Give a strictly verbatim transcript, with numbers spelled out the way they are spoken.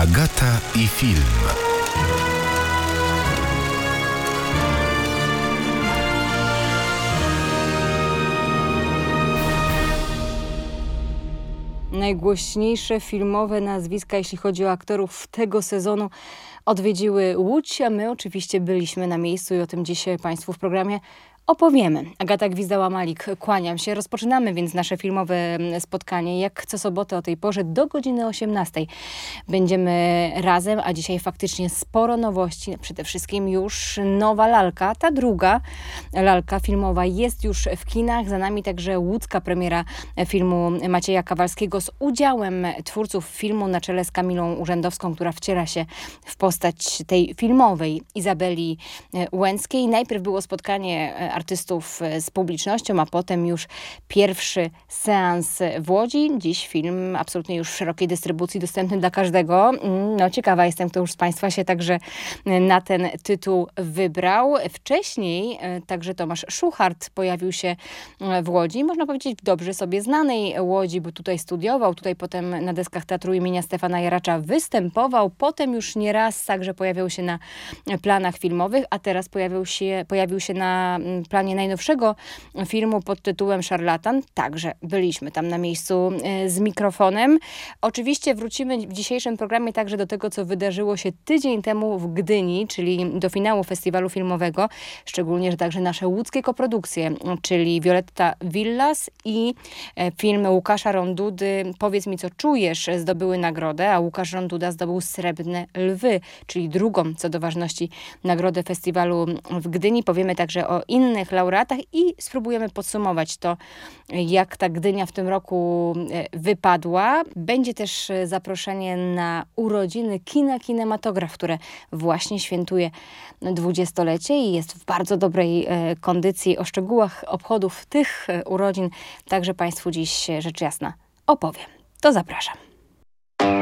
Agata i film. Najgłośniejsze filmowe nazwiska, jeśli chodzi o aktorów tego sezonu, odwiedziły Łódź, a my oczywiście byliśmy na miejscu i o tym dzisiaj Państwu w programie opowiemy. Agata Gwizdała-Malik, kłaniam się. Rozpoczynamy więc nasze filmowe spotkanie. Jak co sobotę o tej porze do godziny osiemnastej będziemy razem, a dzisiaj faktycznie sporo nowości. Przede wszystkim już nowa lalka. Ta druga lalka filmowa jest już w kinach. Za nami także łódzka premiera filmu Macieja Kawalskiego z udziałem twórców filmu na czele z Kamilą Urzędowską, która wciela się w postać tej filmowej Izabeli Łęckiej. Najpierw było spotkanie artystów z publicznością, a potem już pierwszy seans w Łodzi. Dziś film absolutnie już w szerokiej dystrybucji, dostępny dla każdego. No ciekawa jestem, kto już z Państwa się także na ten tytuł wybrał. Wcześniej także Tomasz Szuchart pojawił się w Łodzi. Można powiedzieć w dobrze sobie znanej Łodzi, bo tutaj studiował, tutaj potem na deskach Teatru imienia Stefana Jaracza występował. Potem już nieraz także pojawiał się na planach filmowych, a teraz pojawił się, pojawił się na planie najnowszego filmu pod tytułem Szarlatan. Także byliśmy tam na miejscu z mikrofonem. Oczywiście wrócimy w dzisiejszym programie także do tego, co wydarzyło się tydzień temu w Gdyni, czyli do finału festiwalu filmowego. Szczególnie, że także nasze łódzkie koprodukcje, czyli Violetta Villas i film Łukasza Rondudy Powiedz mi, co czujesz, zdobyły nagrodę, a Łukasz Ronduda zdobył Srebrne Lwy, czyli drugą co do ważności nagrodę festiwalu w Gdyni. Powiemy także o innych laureatach i spróbujemy podsumować to, jak ta Gdynia w tym roku wypadła. Będzie też zaproszenie na urodziny Kina Kinematograf, które właśnie świętuje dwudziestolecie i jest w bardzo dobrej kondycji. O szczegółach obchodów tych urodzin także Państwu dziś rzecz jasna opowiem. To zapraszam.